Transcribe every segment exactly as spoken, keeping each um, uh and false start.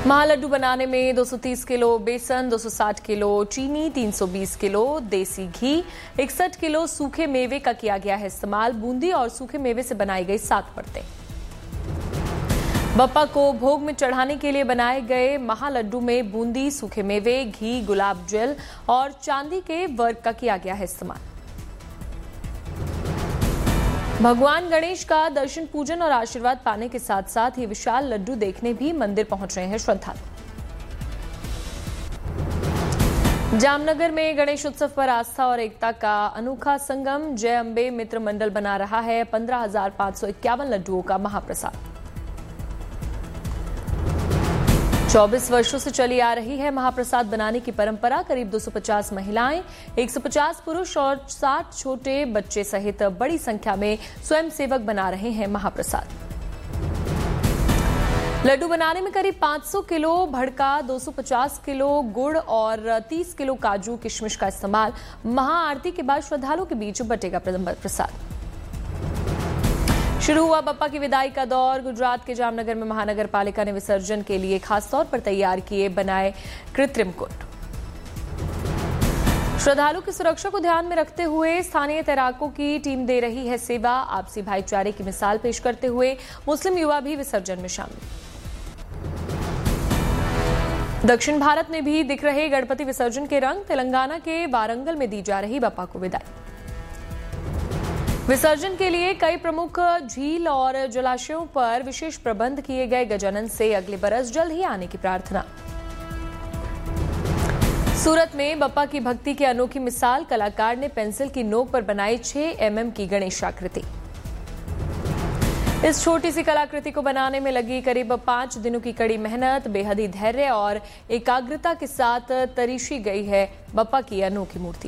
महालड्डू बनाने में दो सौ तीस किलो बेसन, दो सौ साठ किलो चीनी, तीन सौ बीस किलो देसी घी, इकसठ किलो सूखे मेवे का किया गया है इस्तेमाल। बूंदी और सूखे मेवे से बनाई गई सात परतें। बप्पा को भोग में चढ़ाने के लिए बनाए गए महालड्डू में बूंदी, सूखे मेवे, घी, गुलाब जल और चांदी के वर्क का किया गया है इस्तेमाल। भगवान गणेश का दर्शन, पूजन और आशीर्वाद पाने के साथ साथ ये विशाल लड्डू देखने भी मंदिर पहुंच रहे हैं श्रद्धालु। जामनगर में गणेश उत्सव पर आस्था और एकता का अनोखा संगम। जय अंबे मित्र मंडल बना रहा है पंद्रह हजार पांच सौ इक्यावन लड्डुओं का महाप्रसाद। चौबीस वर्षों से चली आ रही है महाप्रसाद बनाने की परंपरा। करीब दो सौ पचास महिलाएं, एक सौ पचास पुरुष और साठ छोटे बच्चे सहित बड़ी संख्या में स्वयंसेवक बना रहे हैं महाप्रसाद। लड्डू बनाने में करीब पांच सौ किलो भड़का, दो सौ पचास किलो गुड़ और तीस किलो काजू किशमिश का इस्तेमाल। महाआरती के बाद श्रद्धालुओं के बीच बटेगा प्रसाद। शुरू हुआ बप्पा की विदाई का दौर। गुजरात के जामनगर में महानगर पालिका ने विसर्जन के लिए खास तौर पर तैयार किए बनाए कृत्रिम कुंड। श्रद्धालु की सुरक्षा को ध्यान में रखते हुए स्थानीय तैराकों की टीम दे रही है सेवा। आपसी भाईचारे की मिसाल पेश करते हुए मुस्लिम युवा भी विसर्जन में शामिल। दक्षिण भारत में भी दिख रहे गणपति विसर्जन के रंग। तेलंगाना के वारंगल में दी जा रही बप्पा को विदाई। विसर्जन के लिए कई प्रमुख झील और जलाशयों पर विशेष प्रबंध किए गए। गजानन से अगले बरस जल्द ही आने की प्रार्थना। सूरत में बप्पा की भक्ति की अनोखी मिसाल। कलाकार ने पेंसिल की नोक पर बनाई छह एमएम की गणेश आकृति। इस छोटी सी कलाकृति को बनाने में लगी करीब पांच दिनों की कड़ी मेहनत, बेहद ही धैर्य और एकाग्रता के साथ तरीशी गई है बप्पा की अनोखी मूर्ति।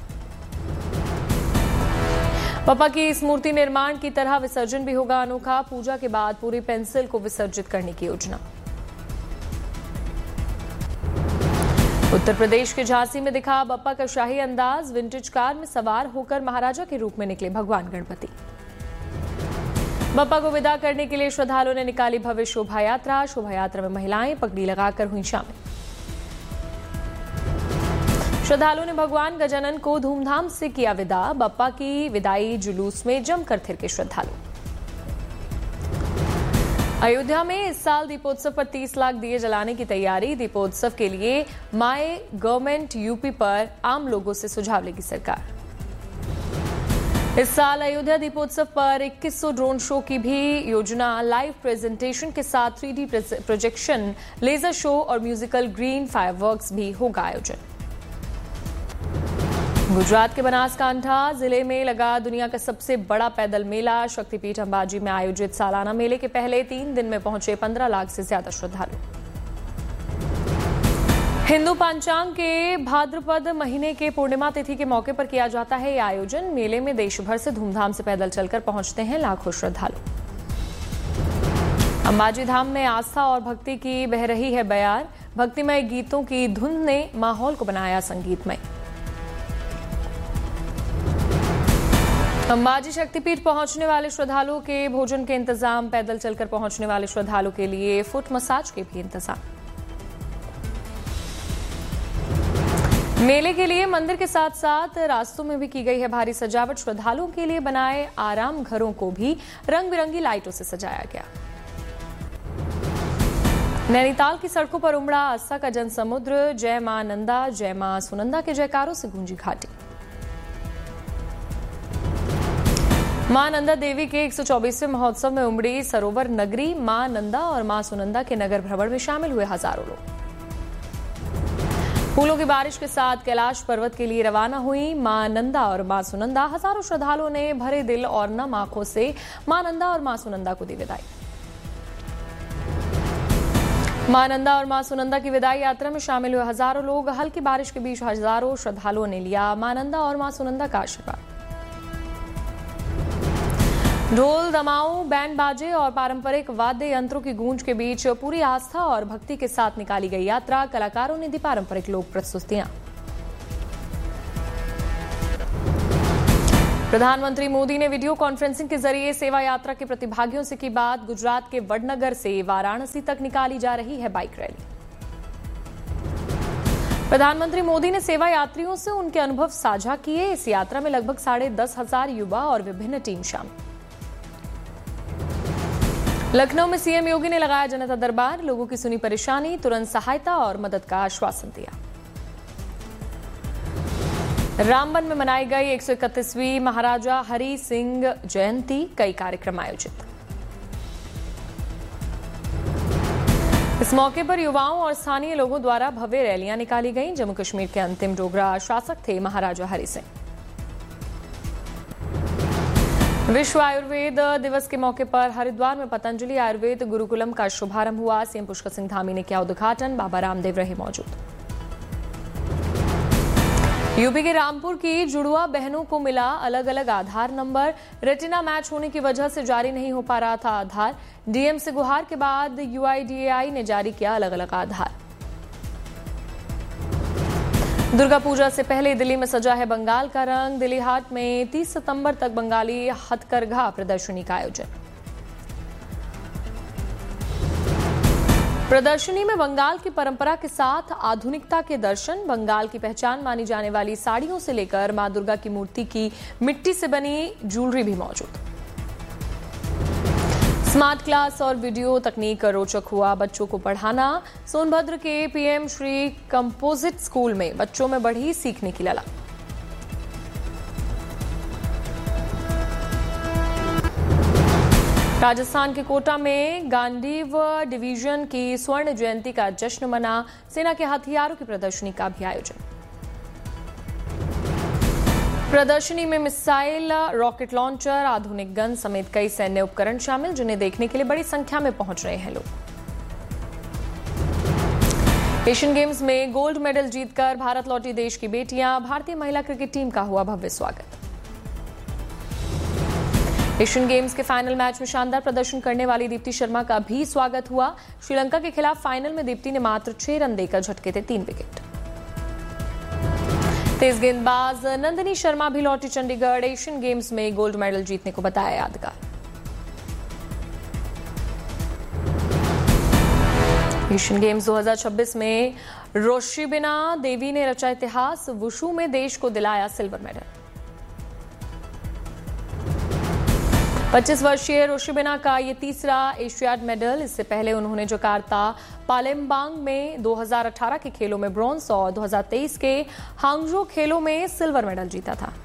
बप्पा की इस मूर्ति निर्माण की तरह विसर्जन भी होगा अनोखा। पूजा के बाद पूरी पेंसिल को विसर्जित करने की योजना। उत्तर प्रदेश के झांसी में दिखा बप्पा का शाही अंदाज। विंटेज कार में सवार होकर महाराजा के रूप में निकले भगवान गणपति। बप्पा को विदा करने के लिए श्रद्धालुओं ने निकाली भव्य शोभा यात्रा। शोभा यात्रा में महिलाएं पगड़ी लगाकर हुई शामिल। श्रद्धालुओं ने भगवान गजानन को धूमधाम से किया विदा। बप्पा की विदाई जुलूस में जमकर थिरके श्रद्धालु। अयोध्या में इस साल दीपोत्सव पर तीस लाख दिए जलाने की तैयारी। दीपोत्सव के लिए माय गवर्नमेंट यूपी पर आम लोगों से सुझाव लेगी सरकार। इस साल अयोध्या दीपोत्सव पर इक्कीस सौ ड्रोन शो की भी योजना। लाइव प्रेजेंटेशन के साथ three D projection, laser show और म्यूजिकल ग्रीन फायरवर्क्स भी होगा आयोजन। गुजरात के बनासकांठा जिले में लगा दुनिया का सबसे बड़ा पैदल मेला। शक्तिपीठ अंबाजी में आयोजित सालाना मेले के पहले तीन दिन में पहुंचे पंद्रह लाख से ज्यादा श्रद्धालु। हिंदू पंचांग के भाद्रपद महीने के पूर्णिमा तिथि के मौके पर किया जाता है यह आयोजन। मेले में देश भर से धूमधाम से पैदल चलकर पहुंचते हैं लाखों श्रद्धालु। अंबाजी धाम में आस्था और भक्ति की बह रही है बयार। भक्तिमय गीतों की धुन ने माहौल को बनाया संगीतमय। अंबाजी शक्तिपीठ पहुंचने वाले श्रद्धालुओं के भोजन के इंतजाम। पैदल चलकर पहुंचने वाले श्रद्धालुओं के लिए फुट मसाज के भी इंतजाम। मेले के लिए मंदिर के साथ साथ रास्तों में भी की गई है भारी सजावट। श्रद्धालुओं के लिए बनाए आराम घरों को भी रंग बिरंगी लाइटों से सजाया गया। नैनीताल की सड़कों पर उमड़ा आस्था का जनसमुद्र। जय मां नंदा, जय मां सुनंदा के जयकारों से गूंजी घाटी। मां नंदा देवी के एक सौ चौबीसवें महोत्सव में उमड़ी सरोवर नगरी। मां नंदा और मां सुनंदा के नगर भ्रमण में शामिल हुए हजारों लोग। फूलों की बारिश के साथ कैलाश पर्वत के लिए रवाना हुई मां नंदा और मां सुनंदा। हजारों श्रद्धालुओं ने भरे दिल और नम आंखों से मां नंदा और मां सुनंदा को दी विदाई। मां नंदा और मां सुनंदा की विदाई यात्रा में शामिल हुए हजारों लोग। हल्की बारिश के बीच हजारों श्रद्धालुओं ने लिया मां नंदा और मां सुनंदा का आशीर्वाद। ढोल, दमाऊं, बैंड बाजे और पारंपरिक वाद्य यंत्रों की गूंज के बीच पूरी आस्था और भक्ति के साथ निकाली गई यात्रा। कलाकारों ने दी पारंपरिक लोक प्रस्तुतियां। प्रधानमंत्री मोदी ने वीडियो कॉन्फ्रेंसिंग के जरिए सेवा यात्रा के प्रतिभागियों से की बात। गुजरात के वडनगर से वाराणसी तक निकाली जा रही है बाइक रैली। प्रधानमंत्री मोदी ने सेवा यात्रियों से उनके अनुभव साझा किए। इस यात्रा में लगभग साढ़े दस हजार युवा और विभिन्न टीम शामिल। लखनऊ में सीएम योगी ने लगाया जनता दरबार। लोगों की सुनी परेशानी, तुरंत सहायता और मदद का आश्वासन दिया। रामबन में मनाई गई एक सौ इकतीसवीं महाराजा हरि सिंह जयंती। कई कार्यक्रम आयोजित। इस मौके पर युवाओं और स्थानीय लोगों द्वारा भव्य रैलियां निकाली गईं। जम्मू कश्मीर के अंतिम डोगरा शासक थे महाराजा हरि सिंह। विश्व आयुर्वेद दिवस के मौके पर हरिद्वार में पतंजलि आयुर्वेद गुरुकुलम का शुभारंभ हुआ। सीएम पुष्कर सिंह धामी ने किया उद्घाटन। बाबा रामदेव रहे मौजूद। यूपी के रामपुर की जुड़वा बहनों को मिला अलग अलग आधार नंबर। रेटिना मैच होने की वजह से जारी नहीं हो पा रहा था आधार। डीएम से गुहार के बाद यूआईडीएआई ने जारी किया अलग अलग आधार। दुर्गा पूजा से पहले दिल्ली में सजा है बंगाल का रंग। दिल्ली हाट में तीस सितंबर तक बंगाली हथकरघा प्रदर्शनी का आयोजन। प्रदर्शनी में बंगाल की परंपरा के साथ आधुनिकता के दर्शन। बंगाल की पहचान मानी जाने वाली साड़ियों से लेकर मां दुर्गा की मूर्ति की मिट्टी से बनी ज्वेलरी भी मौजूद। स्मार्ट क्लास और वीडियो तकनीक रोचक हुआ बच्चों को पढ़ाना। सोनभद्र के पीएम श्री कंपोजिट स्कूल में बच्चों में बढ़ी सीखने की ललक। राजस्थान के कोटा में गांडीव डिवीजन की स्वर्ण जयंती का जश्न मना। सेना के हथियारों की प्रदर्शनी का भी आयोजन। प्रदर्शनी में मिसाइल, रॉकेट लॉन्चर, आधुनिक गन समेत कई सैन्य उपकरण शामिल, जिन्हें देखने के लिए बड़ी संख्या में पहुंच रहे हैं लोग। एशियन गेम्स में गोल्ड मेडल जीतकर भारत लौटी देश की बेटियां। भारतीय महिला क्रिकेट टीम का हुआ भव्य स्वागत। एशियन गेम्स के फाइनल मैच में शानदार प्रदर्शन करने वाली दीप्ति शर्मा का भी स्वागत हुआ। श्रीलंका के खिलाफ फाइनल में दीप्ति ने मात्र छह रन देकर झटके थे तीन विकेट। तेज गेंदबाज नंदिनी शर्मा भी लौटी चंडीगढ़। एशियन गेम्स में गोल्ड मेडल जीतने को बताया यादगार। एशियन गेम्स दो हज़ार छब्बीस में रोशिबिना देवी ने रचा इतिहास। वुशु में देश को दिलाया सिल्वर मेडल। पच्चीस वर्षीय रोशिबिना का ये तीसरा एशियाड मेडल। इससे पहले उन्होंने जकार्ता पालेम्बांग में दो हज़ार अठारह के खेलों में ब्रॉन्ज और दो हज़ार तेईस के हांगझो खेलों में सिल्वर मेडल जीता था।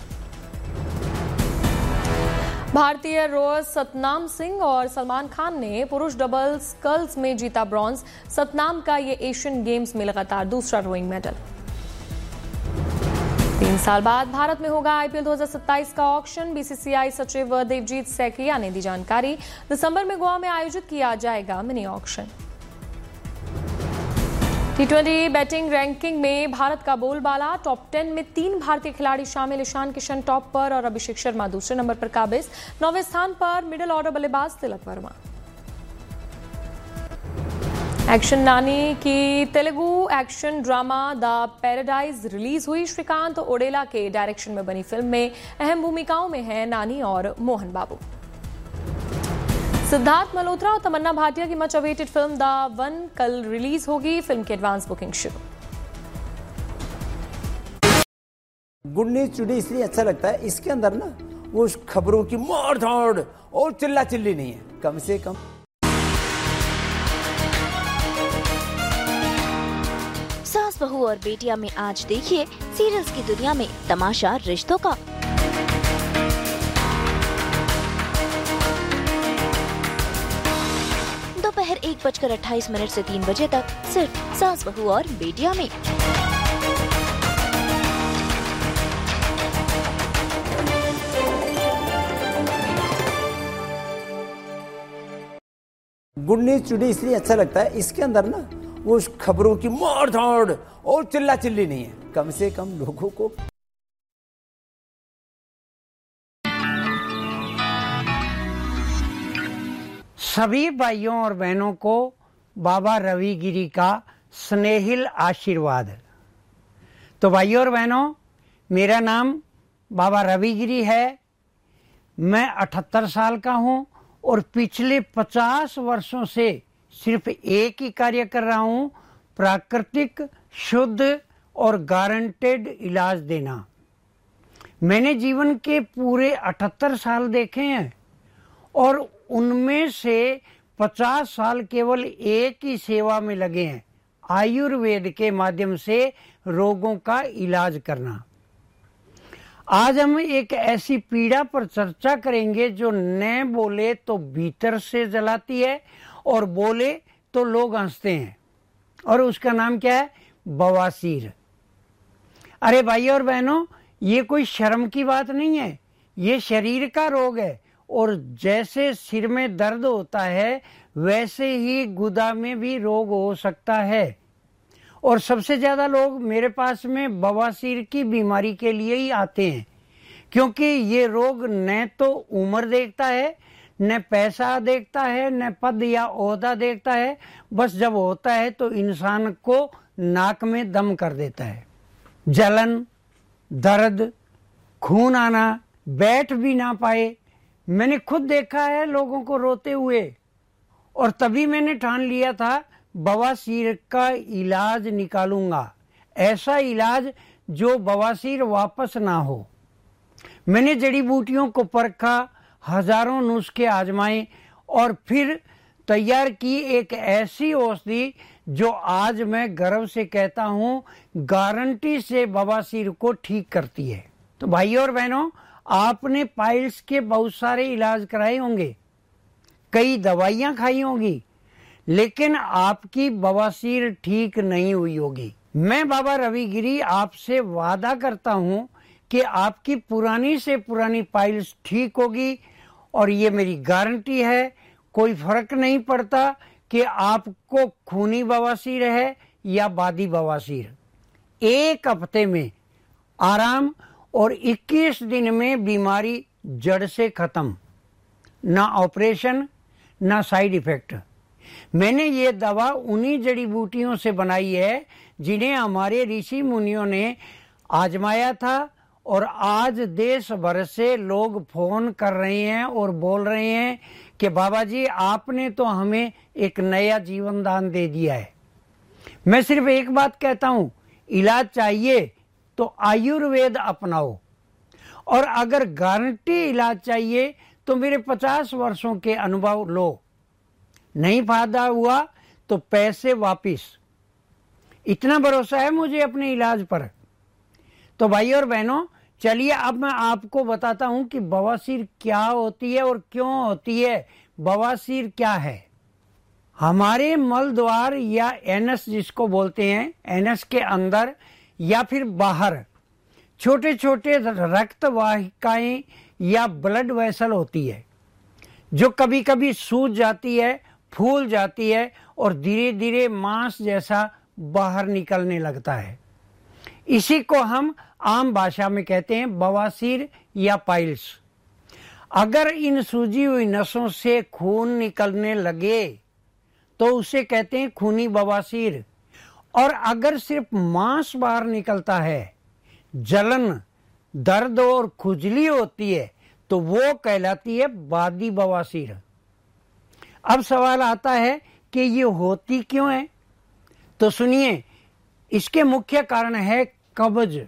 भारतीय रोअर सतनाम सिंह और सलमान खान ने पुरुष डबल्स स्कल्स में जीता ब्रॉन्ज। सतनाम का ये एशियन गेम्स में लगातार दूसरा रोइंग मेडल। तीन साल बाद भारत में होगा आईपीएल दो हज़ार सत्ताईस का ऑक्शन। बीसीसीआई सचिव देवजीत सैकिया ने दी जानकारी। दिसंबर में गोवा में आयोजित किया जाएगा mini auction. T twenty batting ranking में भारत का बोलबाला। टॉप टेन में तीन भारतीय खिलाड़ी शामिल। ईशान किशन टॉप पर और अभिषेक शर्मा दूसरे नंबर पर काबिज। नौवें स्थान पर मिडिल ऑर्डर बल्लेबाज तिलक वर्मा। एक्शन नानी की Telugu action drama the paradise release हुई। श्रीकांत ओडेला के डायरेक्शन में बनी फिल्म में अहम भूमिकाओं में हैं नानी और मोहन बाबू। सिद्धार्थ मल्होत्रा और तमन्ना भाटिया की much awaited film the one कल रिलीज होगी। फिल्म की एडवांस बुकिंग शुरू। गुड न्यूज टुडे इसलिए अच्छा लगता है, इसके अंदर ना वो खबरों की मार धाड़ और चिल्ला चिल्ली नहीं है, कम से कम। सास बहू और बेटिया में आज देखिए सीरियल्स की दुनिया में तमाशा रिश्तों का। दोपहर एक बजकर अट्ठाईस मिनट से तीन बजे तक सिर्फ सास बहू और बेटिया में। गुड न्यूज टुडे इसलिए अच्छा लगता है, इसके अंदर ना वो खबरों की मार धाड़ और चिल्ला चिल्ली नहीं है, कम से कम लोगों को। सभी भाइयों और बहनों को बाबा रविगिरी का स्नेहिल आशीर्वाद। तो भाइयों और बहनों, मेरा नाम बाबा रविगिरी है मैं अठहत्तर साल का हूं और पिछले पचास वर्षों से सिर्फ एक ही कार्य कर रहा हूं, प्राकृतिक, शुद्ध और गारंटेड इलाज देना। मैंने जीवन के पूरे अठहत्तर साल देखे हैं और उनमें से पचास साल केवल एक ही सेवा में लगे हैं, आयुर्वेद के माध्यम से रोगों का इलाज करना। आज हम एक ऐसी पीड़ा पर चर्चा करेंगे जो न बोले तो भीतर से जलाती है और बोले तो लोग हंसते हैं, और उसका नाम क्या है? बवासीर। अरे भाई और बहनों, ये कोई शर्म की बात नहीं है, ये शरीर का रोग है, और जैसे सिर में दर्द होता है वैसे ही गुदा में भी रोग हो सकता है। और सबसे ज्यादा लोग मेरे पास में बवासीर की बीमारी के लिए ही आते हैं, क्योंकि ये रोग न तो उम्र देखता है, न पैसा देखता है, न पद या ओहदा देखता है, बस जब होता है तो इंसान को नाक में दम कर देता है। जलन, दर्द, खून आना, बैठ भी ना पाए। मैंने खुद देखा है लोगों को रोते हुए, और तभी मैंने ठान लिया था बवासीर का इलाज निकालूंगा, ऐसा इलाज जो बवासीर वापस ना हो। मैंने जड़ी बूटियों को परखा, हजारों नुस्खे आजमाए और फिर तैयार की एक ऐसी औषधि जो आज मैं गर्व से कहता हूं गारंटी से बवासीर को ठीक करती है। तो भाइयों और बहनों, आपने पाइल्स के बहुत सारे इलाज कराए होंगे, कई दवाइयां खाई होंगी, लेकिन आपकी बवासीर ठीक नहीं हुई होगी। मैं बाबा रवि गिरी आपसे वादा करता हूं कि आपकी पुरानी से पुरानी पाइल्स ठीक होगी, और ये मेरी गारंटी है। कोई फर्क नहीं पड़ता कि आपको खूनी बवासीर है या बादी बवासीर, एक हफ्ते में आराम और इक्कीस दिन में बीमारी जड़ से खत्म, ना ऑपरेशन ना साइड इफेक्ट। मैंने ये दवा उन्हीं जड़ी बूटियों से बनाई है जिन्हें हमारे ऋषि मुनियों ने आजमाया था, और आज देश भर से लोग फोन कर रहे हैं और बोल रहे हैं कि बाबा जी आपने तो हमें एक नया जीवन दान दे दिया है। मैं सिर्फ एक बात कहता हूं, इलाज चाहिए तो आयुर्वेद अपनाओ, और अगर गारंटी इलाज चाहिए तो मेरे पचास वर्षों के अनुभव लो। नहीं फायदा हुआ तो पैसे वापिस। इतना भरोसा है मुझे अपने इलाज पर। तो भाई और बहनों, चलिए अब मैं आपको बताता हूं कि बवासीर क्या होती है और क्यों होती है। बवासीर क्या है? हमारे मल द्वार या एनस जिसको बोलते हैं, एनस के अंदर या फिर बाहर छोटे छोटे रक्त वाहिकाएं या ब्लड वेसल होती है, जो कभी कभी सूज जाती है, फूल जाती है और धीरे धीरे मांस जैसा बाहर निकलने लगता है। इसी को हम आम भाषा में कहते हैं बवासीर या पाइल्स। अगर इन सूजी हुई नसों से खून निकलने लगे तो उसे कहते हैं खूनी बवासीर, और अगर सिर्फ मांस बाहर निकलता है, जलन, दर्द और खुजली होती है, तो वो कहलाती है बादी बवासीर। अब सवाल आता है कि ये होती क्यों है? तो सुनिए, इसके मुख्य कारण है कब्ज।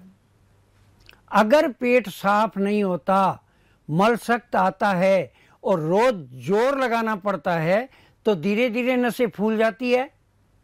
अगर पेट साफ नहीं होता, मल सख्त आता है और रोज जोर लगाना पड़ता है, तो धीरे धीरे नसें फूल जाती है।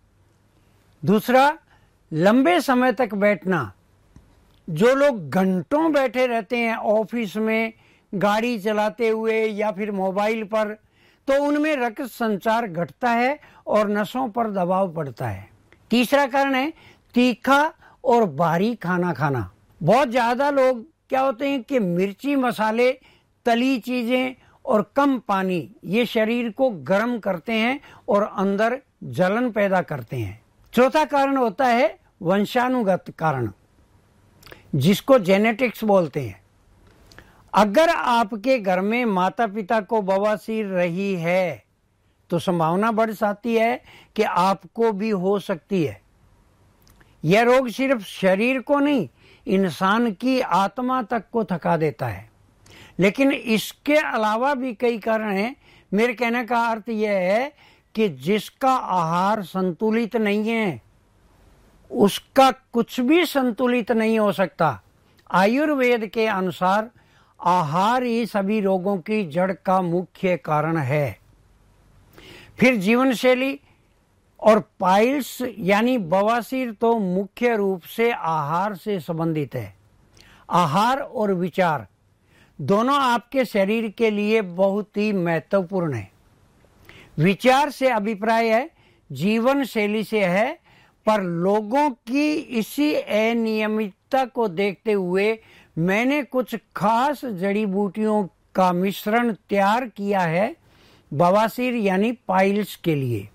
दूसरा, लंबे समय तक बैठना। जो लोग घंटों बैठे रहते हैं ऑफिस में, गाड़ी चलाते हुए या फिर मोबाइल पर, तो उनमें रक्त संचार घटता है और नसों पर दबाव पड़ता है। तीसरा कारण है तीखा और भारी खाना खाना। बहुत ज्यादा लोग क्या होते हैं कि मिर्ची, मसाले, तली चीजें और कम पानी ये शरीर को गर्म करते हैं और अंदर जलन पैदा करते हैं। चौथा कारण होता है वंशानुगत कारण, जिसको जेनेटिक्स बोलते हैं। अगर आपके घर में माता पिता को बवासीर रही है तो संभावना बढ़ जाती है कि आपको भी हो सकती है। यह रोग सिर्फ शरीर को नहीं, इंसान की आत्मा तक को थका देता है। लेकिन इसके अलावा भी कई कारण हैं। मेरे कहने का अर्थ यह है कि जिसका आहार संतुलित नहीं है उसका कुछ भी संतुलित नहीं हो सकता। आयुर्वेद के अनुसार आहार ही सभी रोगों की जड़ का मुख्य कारण है। फिर जीवन शैली और पाइल्स यानी बवासीर तो मुख्य रूप से आहार से संबंधित है। आहार और विचार दोनों आपके शरीर के लिए बहुत ही महत्वपूर्ण है। विचार से अभिप्राय है, जीवन शैली से है, पर लोगों की इसी अनियमितता को देखते हुए मैंने कुछ खास जड़ी बूटियों का मिश्रण तैयार किया है बवासीर यानी पाइल्स के लिए।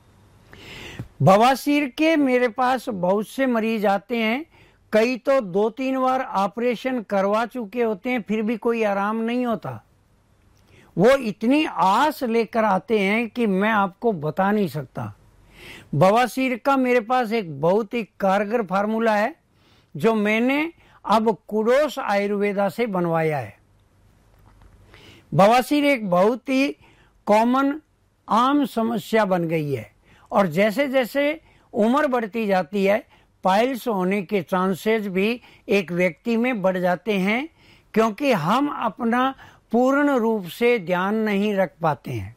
बवासीर के मेरे पास बहुत से मरीज आते हैं, कई तो दो तीन बार ऑपरेशन करवा चुके होते हैं, फिर भी कोई आराम नहीं होता। वो इतनी आस लेकर आते हैं कि मैं आपको बता नहीं सकता। बवासीर का मेरे पास एक बहुत ही कारगर फार्मूला है जो मैंने अब कुडोस आयुर्वेदा से बनवाया है। बवासीर एक बहुत ही कॉमन आम समस्या बन गई है और जैसे जैसे उम्र बढ़ती जाती है पाइल्स होने के चांसेस भी एक व्यक्ति में बढ़ जाते हैं, क्योंकि हम अपना पूर्ण रूप से ध्यान नहीं रख पाते हैं।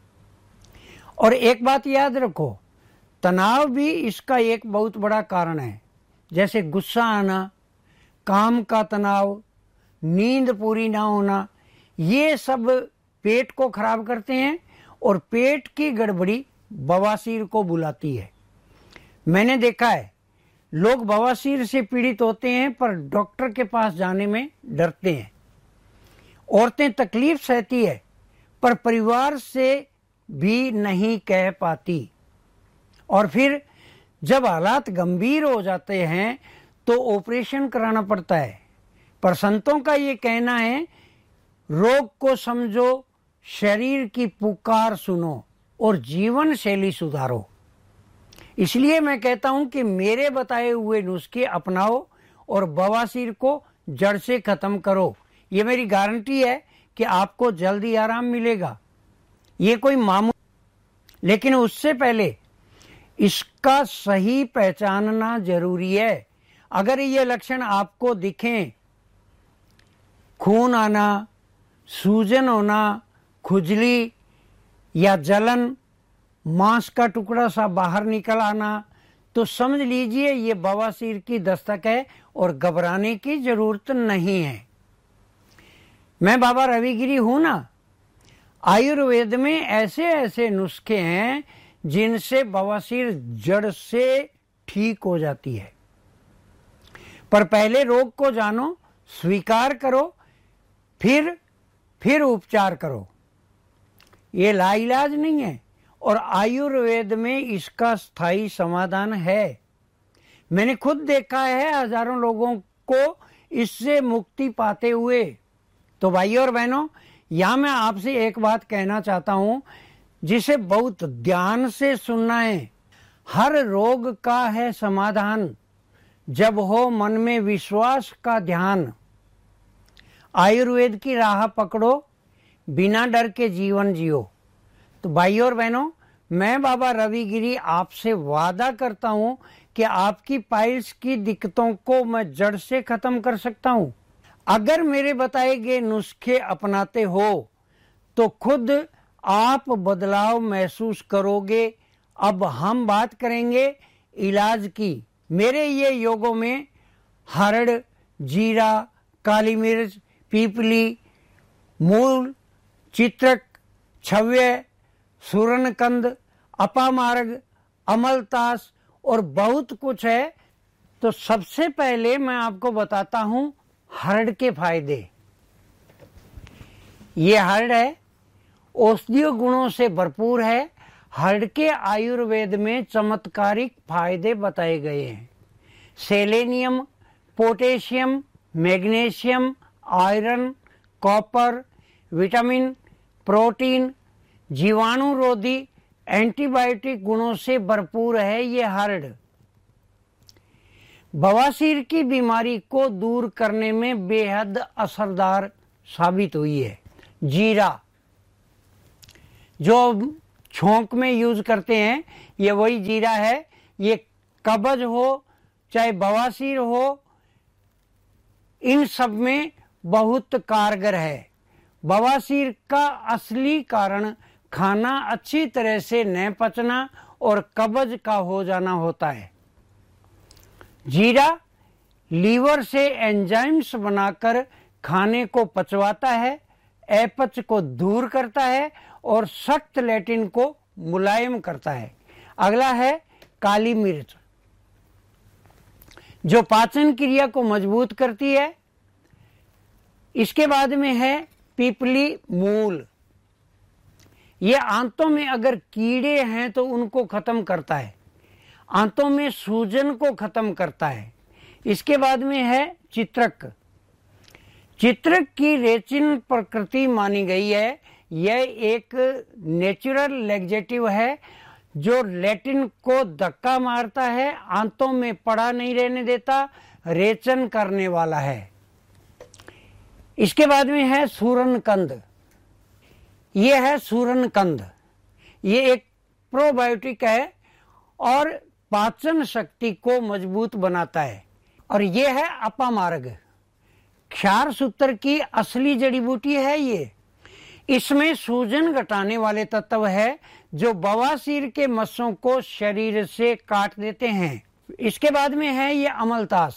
और एक बात याद रखो, तनाव भी इसका एक बहुत बड़ा कारण है। जैसे गुस्सा आना, काम का तनाव, नींद पूरी ना होना, ये सब पेट को खराब करते हैं और पेट की गड़बड़ी बवासीर को बुलाती है। मैंने देखा है लोग बवासीर से पीड़ित होते हैं पर डॉक्टर के पास जाने में डरते हैं। औरतें तकलीफ सहती है पर परिवार से भी नहीं कह पाती, और फिर जब हालात गंभीर हो जाते हैं तो ऑपरेशन कराना पड़ता है। पर संतों का ये कहना है, रोग को समझो, शरीर की पुकार सुनो और जीवन शैली सुधारो। इसलिए मैं कहता हूं कि मेरे बताए हुए नुस्खे अपनाओ और बवासीर को जड़ से खत्म करो। ये मेरी गारंटी है कि आपको जल्दी आराम मिलेगा। ये कोई मामूली, लेकिन उससे पहले इसका सही पहचानना जरूरी है। अगर ये लक्षण आपको दिखें, खून आना, सूजन होना, खुजली या जलन, मांस का टुकड़ा सा बाहर निकल आना, तो समझ लीजिए ये बवासीर की दस्तक है और घबराने की जरूरत नहीं है। मैं बाबा रविगिरी हूं ना। आयुर्वेद में ऐसे ऐसे नुस्खे हैं जिनसे बवासीर जड़ से ठीक हो जाती है। पर पहले रोग को जानो, स्वीकार करो, फिर फिर उपचार करो। ये लाइलाज नहीं है और आयुर्वेद में इसका स्थायी समाधान है। मैंने खुद देखा है हजारों लोगों को इससे मुक्ति पाते हुए। तो भाइयों और बहनों, यहां मैं आपसे एक बात कहना चाहता हूं जिसे बहुत ध्यान से सुनना है। हर रोग का है समाधान जब हो मन में विश्वास का ध्यान। आयुर्वेद की राह पकड़ो, बिना डर के जीवन जियो। तो भाइयों और बहनों, मैं बाबा रविगिरी आपसे वादा करता हूं कि आपकी पाइल्स की दिक्कतों को मैं जड़ से खत्म कर सकता हूं। अगर मेरे बताए गए नुस्खे अपनाते हो तो खुद आप बदलाव महसूस करोगे। अब हम बात करेंगे इलाज की। मेरे ये योगों में हरड़, जीरा, काली मिर्च, पीपली, मूल, चित्रक, छव्य, सूरनकंद, अपामार्ग, अमलतास और बहुत कुछ है। तो सबसे पहले मैं आपको बताता हूं हरड़ के फायदे। ये हरड़ है, औषधीय गुणों से भरपूर है। हरड़ के आयुर्वेद में चमत्कारिक फायदे बताए गए हैं। Selenium, potassium, magnesium, iron, copper, vitamin, protein, जीवाणुरोधी, एंटीबायोटिक गुणों से भरपूर है ये हरड़। बवासीर की बीमारी को दूर करने में बेहद असरदार साबित हुई है। जीरा जो छोंक में यूज करते हैं, ये वही जीरा है। ये कब्ज हो चाहे बवासीर हो, इन सब में बहुत कारगर है। बवासीर का असली कारण खाना अच्छी तरह से न पचना और कब्ज का हो जाना होता है। जीरा लीवर से एंजाइम्स बनाकर खाने को पचवाता है, अपच को दूर करता है और सख्त लैटिन को मुलायम करता है। अगला है काली मिर्च, जो पाचन क्रिया को मजबूत करती है। इसके बाद में है पीपली मूल। ये आंतों में अगर कीड़े हैं तो उनको खत्म करता है, आंतों में सूजन को खत्म करता है। इसके बाद में है चित्रक। चित्रक की रेचिन प्रकृति मानी गई है। यह एक नेचुरल लैक्सेटिव है जो लैटिन को धक्का मारता है, आंतों में पड़ा नहीं रहने देता, रेचन करने वाला है। इसके बाद में है सूरनकंद। यह है सूरनकंद, ये एक प्रोबायोटिक है और पाचन शक्ति को मजबूत बनाता है। और यह है अपामार्ग, क्षार सूत्र की असली जड़ी बूटी है ये। इसमें सूजन घटाने वाले तत्व है जो बवासीर के मस्सों को शरीर से काट देते हैं। इसके बाद में है ये अमलतास।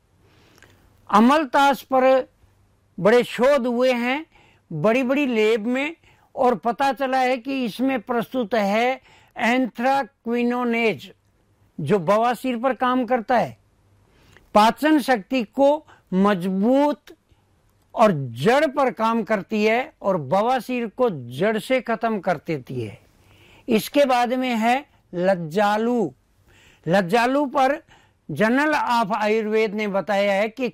अमलतास पर बड़े शोध हुए हैं बड़ी बड़ी लैब में, और पता चला है कि इसमें प्रस्तुत है एंथ्राक्विनोनेज, जो बवासीर पर काम करता है, पाचन शक्ति को मजबूत और जड़ पर काम करती है और बवासीर को जड़ से खत्म कर देती है। इसके बाद में है लज्जालू। लज्जालू पर जर्नल ऑफ आयुर्वेद ने बताया है कि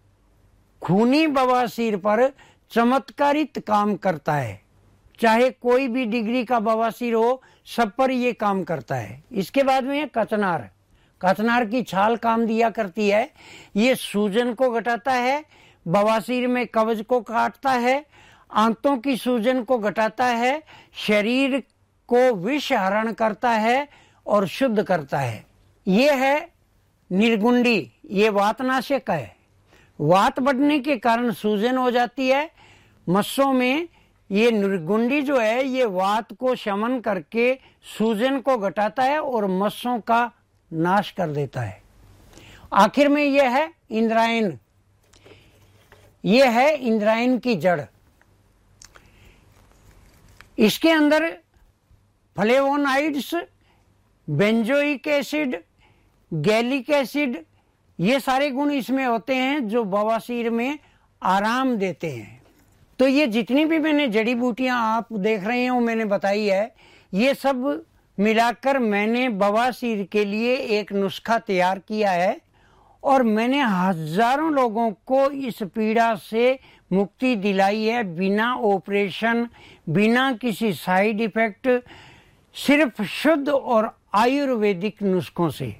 खूनी बवासीर पर चमत्कारित काम करता है। चाहे कोई भी डिग्री का बवासीर हो, सब पर यह काम करता है। इसके बाद में है कचनार। कचनार की छाल काम दिया करती है। ये सूजन को घटाता है, बवासीर में कब्ज को काटता है, आंतों की सूजन को घटाता है, शरीर को विष हरण करता है और शुद्ध करता है। ये है निर्गुंडी। ये वातनाशक है। वात बढ़ने के कारण सूजन हो जाती है मस्सों में। ये निर्गुंडी जो है ये वात को शमन करके सूजन को घटाता है और मस्सों का नाश कर देता है। आखिर में यह है इंद्रायण। यह है इंद्रायण की जड़। इसके अंदर flavonoids, benzoic acid, gallic acid, ये सारे गुण इसमें होते हैं जो बवासीर में आराम देते हैं। तो ये जितनी भी मैंने जड़ी बूटियां आप देख रहे हो मैंने बताई है, ये सब मिलाकर मैंने बवासीर के लिए एक नुस्खा तैयार किया है और मैंने हजारों लोगों को इस पीड़ा से मुक्ति दिलाई है, बिना ऑपरेशन, बिना किसी साइड इफेक्ट, सिर्फ शुद्ध और आयुर्वेदिक नुस्खों से।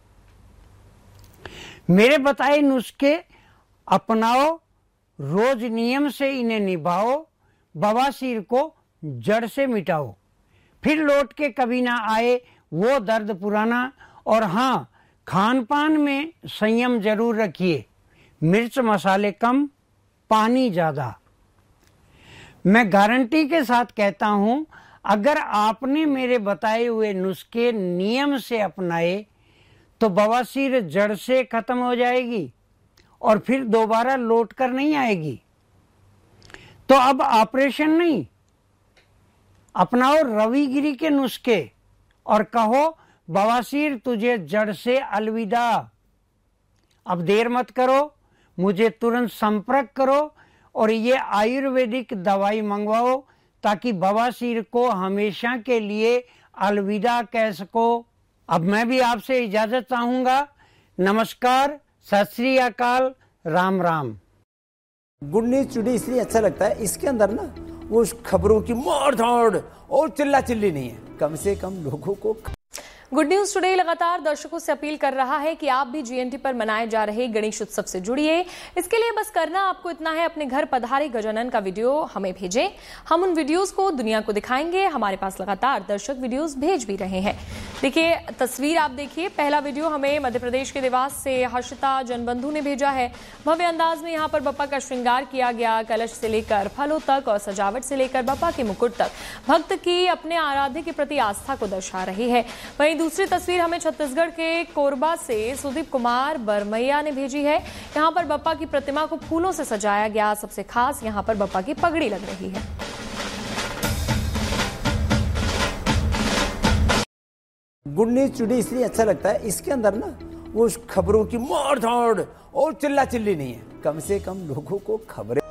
मेरे बताए नुस्खे अपनाओ, रोज नियम से इन्हें निभाओ, बवासीर को जड़ से मिटाओ, फिर लौट के कभी ना आए वो दर्द पुराना। और हाँ, खान पान में संयम जरूर रखिए, मिर्च मसाले कम, पानी ज्यादा। मैं गारंटी के साथ कहता हूं, अगर आपने मेरे बताए हुए नुस्खे नियम से अपनाए तो बवासीर जड़ से खत्म हो जाएगी और फिर दोबारा लौट कर नहीं आएगी। तो अब ऑपरेशन नहीं, अपनाओ रविगिरी के नुस्खे और कहो बवासीर तुझे जड़ से अलविदा। अब देर मत करो, मुझे तुरंत संपर्क करो और ये आयुर्वेदिक दवाई मंगवाओ ताकि बवासीर को हमेशा के लिए अलविदा कह सको। अब मैं भी आपसे इजाजत चाहूंगा। नमस्कार, सत श्री अकाल, Ram Ram. Good news today इसलिए अच्छा लगता है, इसके अंदर ना वो खबरों की मार धाड़ और चिल्ला चिल्ली नहीं है, कम से कम लोगों को गुड न्यूज टुडे लगातार दर्शकों से अपील कर रहा है कि आप भी जीएनटी पर मनाए जा रहे गणेश उत्सव से जुड़िए। इसके लिए बस करना आपको इतना है, अपने घर पधारे गजानन का वीडियो हमें भेजें। हम उन वीडियोस को दुनिया को दिखाएंगे। हमारे पास लगातार दर्शक वीडियोस भेज भी रहे हैं। देखिए तस्वीर, आप देखिए, पहला वीडियो हमें मध्य प्रदेश के देवास से हर्षिता जनबंधु ने भेजा है। भव्य अंदाज में यहाँ पर बप्पा का श्रृंगार किया गया। कलश से लेकर फलों तक और सजावट से लेकर बप्पा के मुकुट तक भक्त की अपने आराध्य के प्रति आस्था को दर्शा रही है। वहीं दूसरी तस्वीर हमें छत्तीसगढ़ के कोरबा से सुदीप कुमार बरमैया ने भेजी है। यहाँ पर बप्पा की प्रतिमा को फूलों से सजाया गया। सबसे खास यहाँ पर बप्पा की पगड़ी लग रही है। गुड न्यूज टुडे इसलिए अच्छा लगता है, इसके अंदर ना वो खबरों की मार धाड़ और चिल्ला चिल्ली नहीं है। कम से कम लोगों को खबरें